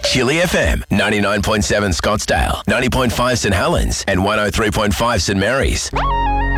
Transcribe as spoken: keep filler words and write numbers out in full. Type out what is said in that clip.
Chili F M, ninety-nine point seven Scottsdale, ninety point five St Helens, and one oh three point five St Mary's.